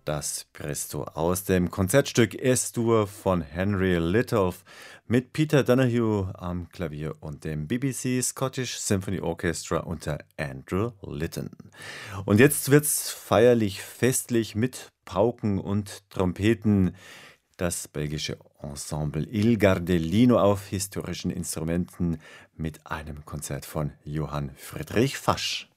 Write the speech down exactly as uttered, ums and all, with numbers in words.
Das Presto aus dem Konzertstück S-Dur von Henry Lithoff mit Peter Donahue am Klavier und dem B B C Scottish Symphony Orchestra unter Andrew Litton. Und jetzt wird's feierlich festlich mit Pauken und Trompeten. Das belgische Ensemble Il Gardellino auf historischen Instrumenten mit einem Konzert von Johann Friedrich Fasch.